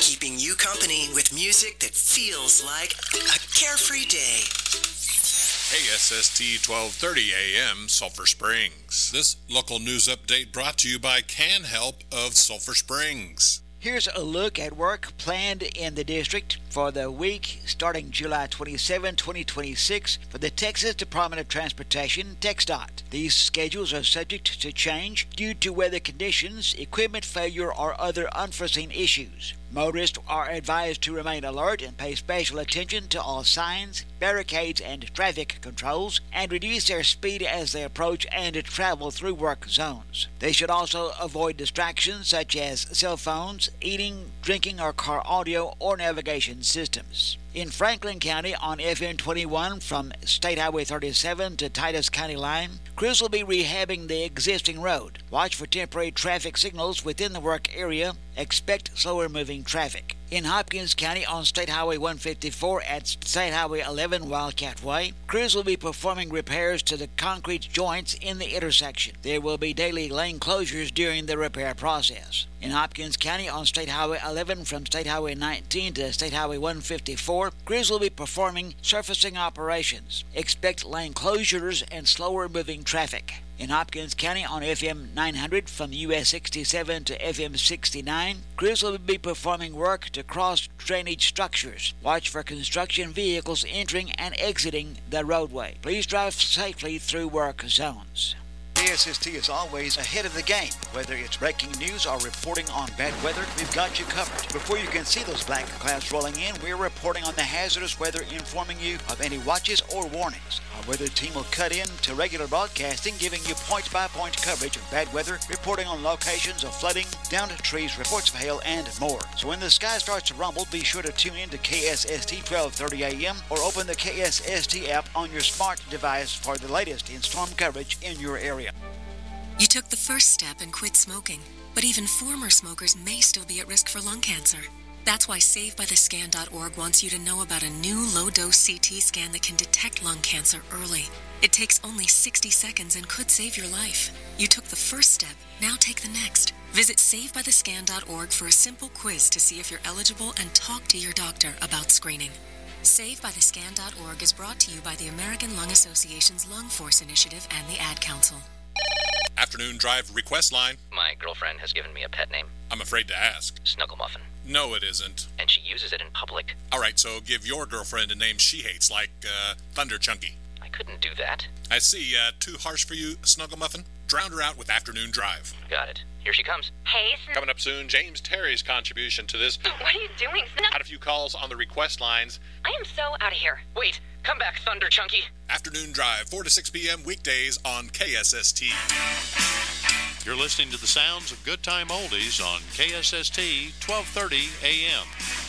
keeping you company with music that feels like a carefree day. KSST 1230 AM, Sulphur Springs. This local news update brought to you by Can Help of Sulphur Springs. Here's a look at work planned in the district for the week starting July 27, 2026 for the Texas Department of Transportation, TxDOT. These schedules are subject to change due to weather conditions, equipment failure, or other unforeseen issues. Motorists are advised to remain alert and pay special attention to all signs, barricades, and traffic controls, and reduce their speed as they approach and travel through work zones. They should also avoid distractions such as cell phones, eating, drinking, or car audio or navigation systems. In Franklin County on FM 21 from State Highway 37 to Titus County line, crews will be rehabbing the existing road. Watch for temporary traffic signals within the work area. Expect slower moving traffic. In Hopkins County on State Highway 154 at State Highway 11 Wildcat Way, crews will be performing repairs to the concrete joints in the intersection. There will be daily lane closures during the repair process. In Hopkins County on State Highway 11 from State Highway 19 to State Highway 154, crews will be performing surfacing operations. Expect lane closures and slower moving traffic. In Hopkins County on FM 900 from US 67 to FM 69, crews will be performing work to cross drainage structures. Watch for construction vehicles entering and exiting the roadway. Please drive safely through work zones. KSST is always ahead of the game. Whether it's breaking news or reporting on bad weather, we've got you covered. Before you can see those black clouds rolling in, we're reporting on the hazardous weather, informing you of any watches or warnings. Our weather team will cut in to regular broadcasting, giving you point-by-point coverage of bad weather, reporting on locations of flooding, downed trees, reports of hail, and more. So when the sky starts to rumble, be sure to tune in to KSST 1230 AM or open the KSST app on your smart device for the latest in storm coverage in your area. You took the first step and quit smoking, but even former smokers may still be at risk for lung cancer. That's why SaveByTheScan.org wants you to know about a new low-dose CT scan that can detect lung cancer early. It takes only 60 seconds and could save your life. You took the first step, now take the next. Visit SaveByTheScan.org for a simple quiz to see if you're eligible and talk to your doctor about screening. SaveByTheScan.org is brought to you by the American Lung Association's Lung Force Initiative and the Ad Council. Afternoon Drive request line. My girlfriend has given me a pet name. I'm afraid to ask. Snuggle Muffin. No, it isn't. And she uses it in public. All right, so give your girlfriend a name she hates, like Thunder Chunky. I couldn't do that. I see. Too harsh for you, Snuggle Muffin? Drown her out with Afternoon Drive. Got it. Here she comes. Hey, Coming up soon, James Terry's contribution to this. What are you doing? Had a few calls on the request lines. I am so out of here. Wait, come back, Thunder Chunky. Afternoon Drive, 4 to 6 p.m. weekdays on KSST. You're listening to the sounds of good time oldies on KSST 1230 AM.